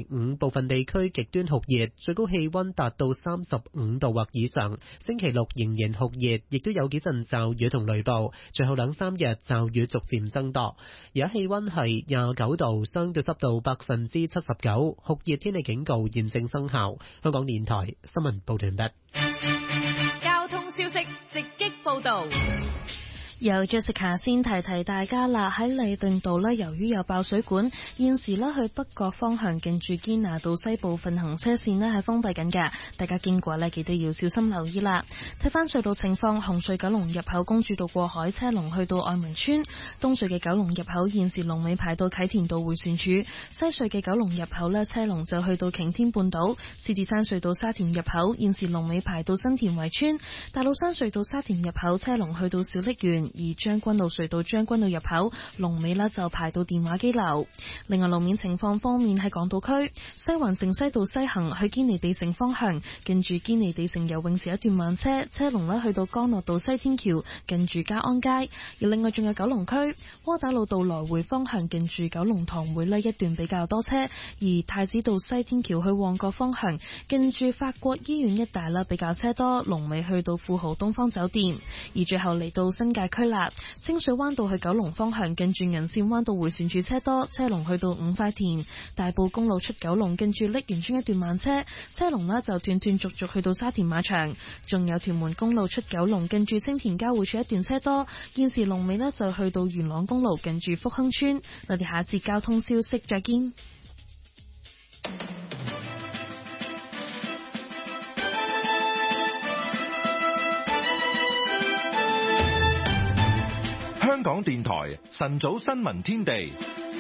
期五部分地區極端酷熱，最高氣溫達到35度或以上。星期六仍然酷熱，亦都有幾陣驟雨同雷暴。最後2-3日驟雨逐漸增多。而家氣溫係29度，相對濕度79%，酷熱天氣警告現正生效。香港電台新聞報道完畢。 交通消息直擊報道。 由 Jessica 先提大家啦，喺禮頓道呢，由於有爆水管，現時呢去北角方向近住堅拿道西部分行車線呢係封閉緊㗎，大家經過呢記得要小心留意啦。睇翻隧道情況，紅隧九龍入口公主道過海車龍去到愛民村，東隧嘅九龍入口現時龍尾排到啟田道迴旋處，西隧嘅九龍入口呢車龍就去到擎天半島，獅子山隧道沙田入口現時龍尾排到新田圍村，大老山隧道沙田入口車龍去到小瀝源。而將軍澳隧道將軍澳入口龍尾呢就排到電話機樓。另外路面情況方面，喺港島區西環城西道西行去堅尼地城方向，近住堅尼地城游泳池一段慢車，車龍呢去到干諾道西天橋近住嘉安街。而另外仲有九龍區窩打老道來回方向近住九龍塘會呢一段比較多車，而太子道西天橋去旺角方向近住法國醫院一帶啦比較車多，龍尾去到富豪東方酒店。而最後嚟到新界區啦，清水灣道去九龍方向近住銀線灣道迴旋處車多，車龍去到五塊田。大埔公路出九龍近住瀝源村一段慢車，車龍呢就斷斷續續去到沙田馬場。仲有屯門公路出九龍近住青田交匯處一段車多，現時龍尾呢就去到元朗公路近住福亨村。我哋下一節交通消息再見。 香港電台晨早新聞天地，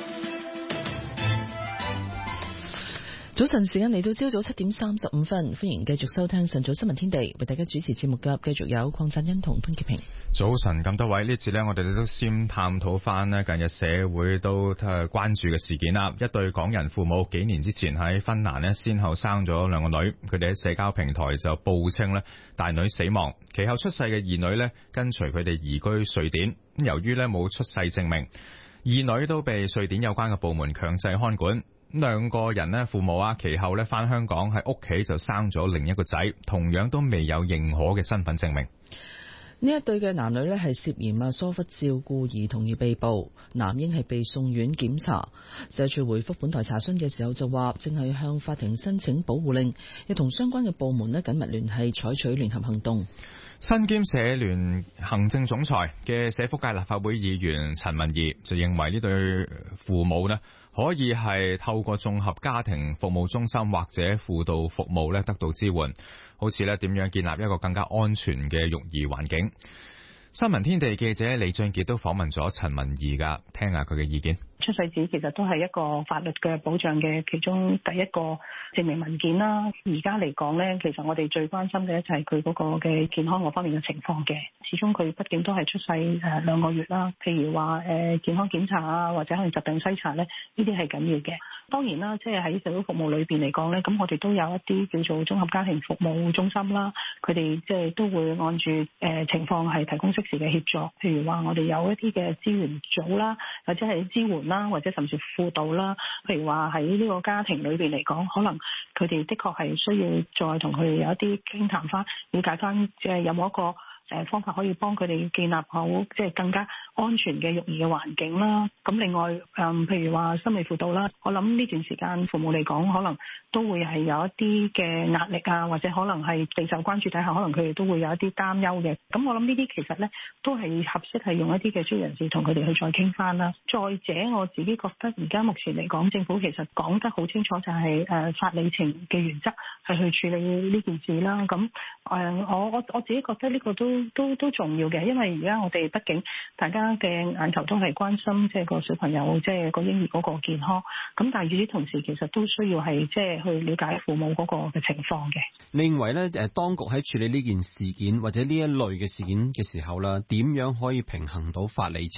早晨時間嚟到朝早7點35分，歡迎繼續收聽晨早新聞天地，為大家主持節目嘅繼續有鄺振欣同潘潔平。 早晨咁多位，呢次呢我哋都先探討翻呢近日社會都關注嘅事件啦。一對港人父母幾年之前喺芬蘭呢先後生咗兩個女，佢哋喺社交平台就報稱呢大女死亡，其後出世嘅二女呢跟隨佢哋移居瑞典。由於呢冇出世證明，二女都被瑞典有關嘅部門強制看管。兩個人呢父母其後呢返香港喺屋企就生咗另一個仔，同樣都未有認可嘅身份證明。 呢一對嘅男女呢係涉嫌疏忽照顧兒童而被捕，男嬰係被送院檢查。社署回覆本台查詢嘅時候就話，正係向法庭申請保護令，亦同相關嘅部門呢緊密聯繫，採取聯合行動。 身兼社聯行政總裁嘅社福界立法會議員陳文儀就認為呢對父母呢可以係透過綜合家庭服務中心或者輔導服務呢得到支援，好似呢點樣建立一個更加安全嘅育兒環境。新聞天地記者李俊傑都訪問咗陳文儀㗎，聽下佢嘅意見。 出世紙其實都係一個法律嘅保障嘅其中第一個證明文件啦。而家嚟講呢，其實我哋最關心嘅就係佢嗰個嘅健康嗰方面嘅情況嘅。始終佢畢竟都係出世2個月啦，譬如話健康檢查啊，或者可能疾病篩查呢，呢啲係緊要嘅。當然啦，即係喺社會服務裏邊嚟講呢，咁我哋都有一啲叫做綜合家庭服務中心啦，佢哋即係都會按住情況係提供適時嘅協助。譬如話我哋有一啲嘅資源組啦，或者係支援啦，或者甚至輔導啦。譬如話喺呢個家庭裏邊嚟講，可能佢哋的確係需要再同佢哋有一啲傾談翻，了解翻即係有冇一個方法可以幫佢哋建立好即係更加安全嘅育兒嘅環境啦。咁另外譬如話心理輔導啦，我諗呢段時間父母嚟講可能都會係有一啲嘅壓力啊，或者可能係備受關注底下，可能佢哋都會有一啲擔憂嘅。咁我諗呢啲其實呢都係合適係用一啲嘅專業人士同佢哋去再傾翻啦。再者我自己覺得而家目前嚟講，政府其實講得好清楚，就係法理情嘅原則係去處理呢件事啦。咁我自己覺得呢個都重要嘅，因為而家我哋畢竟大家嘅眼球都係關心即係個小朋友即係個嬰兒嗰個健康，咁但係與此同時其實都需要係即係去了解父母嗰個嘅情況嘅。 你認為咧當局喺處理呢件事件或者呢一類嘅事件嘅時候啦，點樣可以平衡到法理情？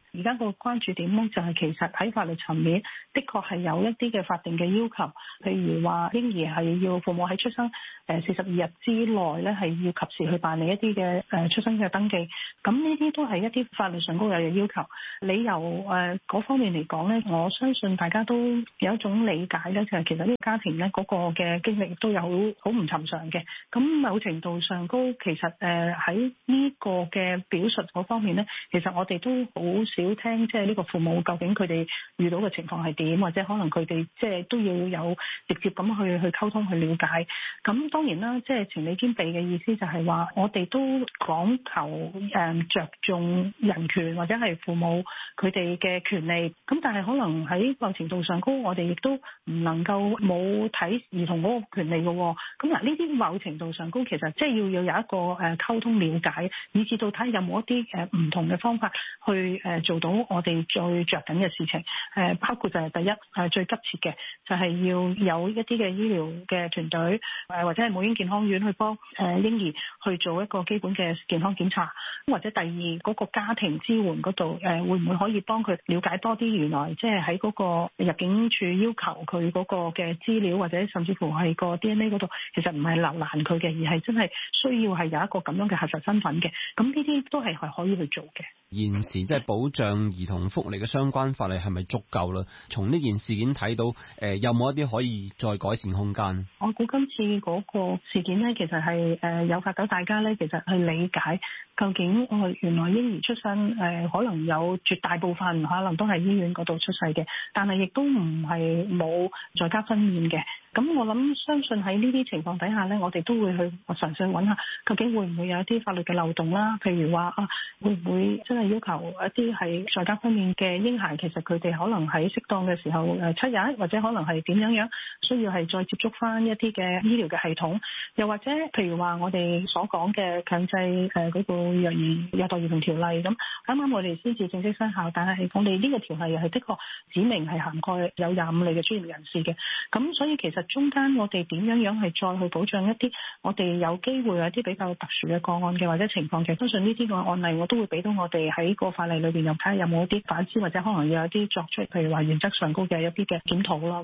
而家個關注點咧就係其實喺法律層面，的確係有一啲嘅法定嘅要求，譬如話嬰兒係要父母喺出生42日之內咧係要及時去辦理一啲嘅出生嘅登記，咁呢啲都係一啲法律上高有嘅要求。理由嗰方面嚟講咧，我相信大家都有一種理解咧，就係其實呢個家庭咧嗰個嘅經歷都有好唔尋常嘅。咁某程度上高，其實喺呢個嘅表述嗰方面咧，其實我哋都好少聽，即係呢個父母究竟佢哋遇到嘅情況係點，或者可能佢哋即係都要有直接咁去溝通去了解。咁當然啦，即係情理兼備嘅意思就係話，我哋都講求着重人權或者係父母佢哋嘅權利。咁但係可能喺某程度上高，我哋亦都唔能夠冇睇兒童嗰個權利嘅。咁嗱，呢啲某程度上高，其實即係要有一個溝通了解，以至到睇有冇一啲唔同嘅方法去做到我哋最着緊嘅事情。包括就係第一最急切嘅就係要有一啲嘅醫療嘅團隊或者係母嬰健康院去幫嬰兒去做一個基本嘅健康檢查，或者第二嗰個家庭支援嗰度會唔會可以幫佢了解多啲，原來即係喺嗰個入境處要求佢嗰個嘅資料，或者甚至乎係個 DNA 嗰度，其實唔係留難佢嘅，而係真係需要係有一個咁樣嘅核實身份嘅。咁呢啲都係可以去做嘅。 現時即係保障兒童福利嘅相關法例係咪足夠啦？從呢件事件睇到，有冇一啲可以再改善空間？ 我估今次嗰個事件呢，其實係誘發到大家呢，其實去理解究竟原來嬰兒出生可能有絕大部分可能都係醫院嗰度出世嘅，但係亦都唔係冇在家分娩嘅。咁我相信喺呢啲情況底下呢，我哋都會去嘗試揾下，究竟會唔會有一啲法律嘅漏洞啦？譬如話會唔會真係要求一啲係在家分娩嘅嬰孩，其實佢哋可能喺適當嘅時候7日，或者可能係點樣需要係再接觸翻一啲嘅醫療嘅系統，又或者譬如話我哋所講嘅強制嗰個虐待兒童條例咁，啱啱我哋先至正式生效，但係我哋呢個條例係的確指明係涵蓋有25類嘅專業人士嘅，咁所以其實中間我哋點樣係再去保障一啲我哋有機會有一啲比較特殊嘅個案嘅或者情況嘅，相信呢啲個案例我都會俾到我哋喺個法例裏邊又睇下有冇一啲反思，或者可能有一啲作出譬如話原則上高嘅一啲嘅檢討咯。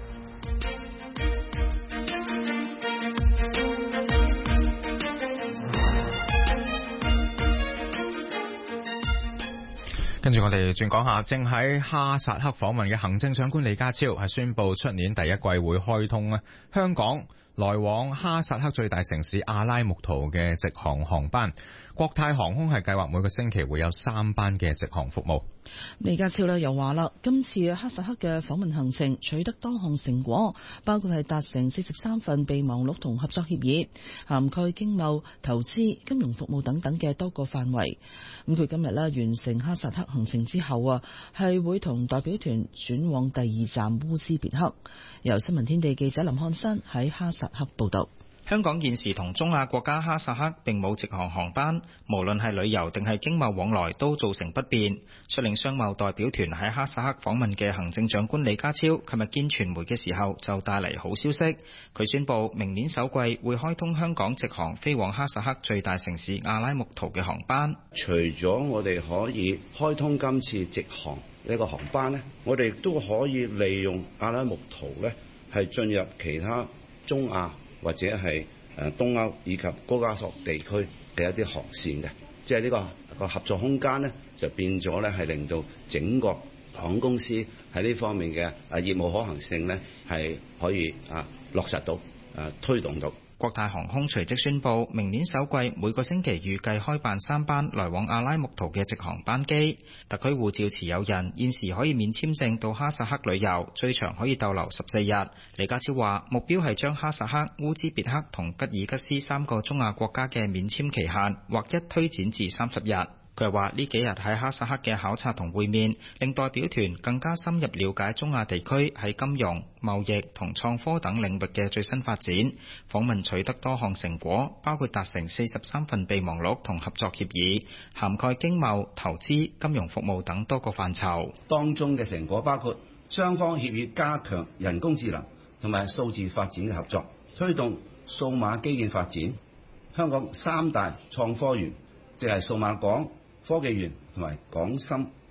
跟住我哋轉講下，正喺哈薩克訪問嘅行政長官李家超係宣布出年第一季會開通香港來往哈薩克最大城市阿拉木圖嘅直航航班。國泰航空係計劃每個星期會有3班嘅直航服務。 李家超又話啦，今次哈薩克嘅訪問行程取得多項成果，包括係達成43份備忘錄同合作協議，涵蓋經貿、投資、金融服務等等嘅多個範圍。咁佢今日完成哈薩克行程之後係會同代表團轉往第2站烏茲別克。由新聞天地記者林漢山喺哈薩克報道。 香港現時同中亞國家哈薩克並冇直航航班，無論係旅遊定係經貿往來都造成不便。率領商貿代表團喺哈薩克訪問嘅行政長官李家超，琴日見傳媒嘅時候就帶嚟好消息。佢宣布明年首季會開通香港直航飛往哈薩克最大城市阿拉木圖嘅航班。 除咗我哋可以開通今次直航呢個航班呢，我哋都可以利用阿拉木圖呢係進入其他中亞或者係東歐以及高加索地區嘅一啲航線嘅，即係呢個合作空間呢，就變咗咧係令到整個航空公司喺呢方面嘅業務可行性呢係可以落實到推動到。 國泰航空隨即宣布，明年首季每個星期預計開辦3班來往阿拉木圖嘅直航班機。特區護照持有人現時可以免簽證到哈薩克旅遊，最長可以逗留14日。李家超話，目標係將哈薩克、烏茲別克同吉爾吉斯3個中亞國家嘅免簽期限劃一推展至30日。佢話呢幾日喺哈薩克嘅考察同會面，令代表團更加深入了解中亞地區喺金融、貿易同創科等領域嘅最新發展。訪問取得多項成果，包括達成43份備忘錄同合作協議，涵蓋經貿、投資、金融服務等多個範疇。 當中嘅成果包括雙方協議加強人工智能同埋數字發展嘅合作，推動數碼基建發展。香港3大創科園，即係數碼港、科技園同埋港深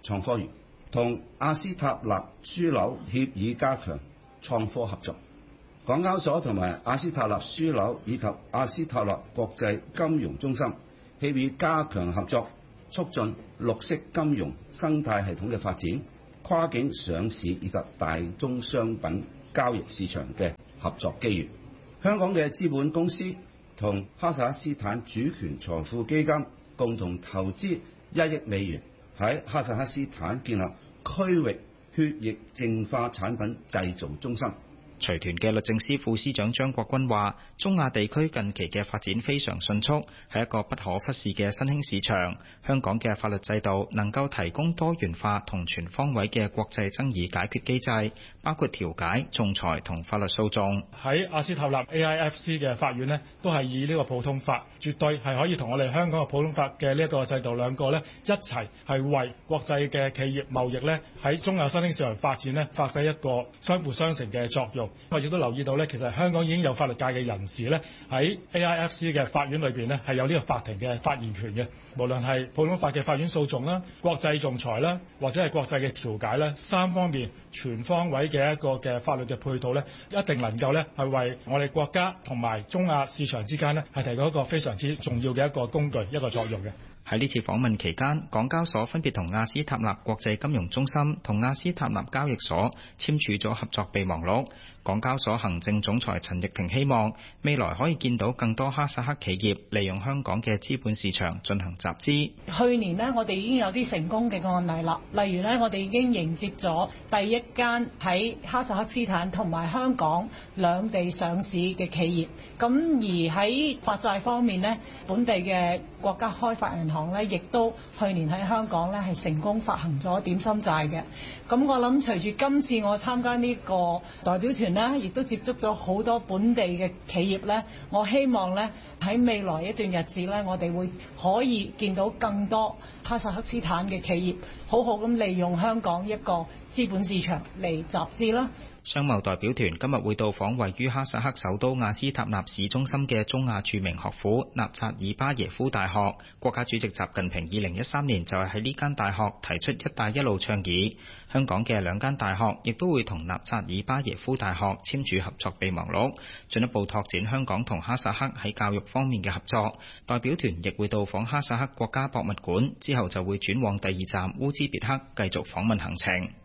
創科園，同阿斯塔納樞紐協議加強創科合作。港交所同埋阿斯塔納樞紐以及阿斯塔納國際金融中心協議加強合作，促進綠色金融生態系統嘅發展，跨境上市以及大宗商品交易市場嘅合作機遇。香港嘅資本公司同哈薩克斯坦主權財富基金共同投資1億美元喺哈薩克斯坦建立區域血液淨化產品製造中心。 隨團嘅律政司副司長張國軍話，中亞地區近期嘅發展非常迅速，係一個不可忽視嘅新興市場。香港嘅法律制度能夠提供多元化同全方位嘅國際爭議解決機制，包括調解、仲裁同法律訴訟。 喺阿斯塔納 AIFC 嘅法院呢，都係以呢個普通法，絕對係可以同我哋香港嘅普通法嘅呢一個制度兩個呢一齊係為國際嘅企業貿易呢喺中亞新興市場發展呢發揮一個相輔相成嘅作用。我亦都留意到咧，其實香港已經有法律界嘅人士咧喺 AIFC 嘅法院裏邊咧係有呢個法庭嘅發言權嘅。無論係普通法嘅法院訴訟啦、國際仲裁啦，或者係國際嘅調解咧，三方面全方位嘅一個嘅法律嘅配套咧，一定能夠咧係為我哋國家同埋中亞市場之間咧係提供一個非常之重要嘅一個工具、一個作用嘅。 喺呢次訪問期間，港交所分別同阿斯塔納國際金融中心同阿斯塔納交易所簽署咗合作備忘錄。港交所行政總裁陳翊庭希望未來可以見到更多哈薩克企業利用香港嘅資本市場進行集資。 去年呢，我哋已經有啲成功嘅案例啦，例如呢，我哋已經迎接咗第一間喺哈薩克斯坦同埋香港兩地上市嘅企業。咁而喺發債方面呢，本地嘅國家開發銀行呢，亦都去年喺香港呢係成功發行咗點心債嘅。咁我諗隨住今次我參加呢個代表團呢，亦都接觸咗好多本地嘅企業呢，我希望呢喺未來一段日子呢，我哋會可以見到更多哈薩克斯坦嘅企業好好咁利用香港一個資本市場嚟集資啦。 商貿代表團今日會到訪位於哈薩克首都阿斯塔納市中心嘅中亞著名學府納察爾巴耶夫大學。國家主席習近平2013年就係喺呢間大學提出一帶一路倡議。香港嘅兩間大學亦都會同納察爾巴耶夫大學簽署合作備忘錄，進一步拓展香港同哈薩克喺教育方面嘅合作。代表團亦會到訪哈薩克國家博物館，之後就會轉往第二站烏茲別克繼續訪問行程。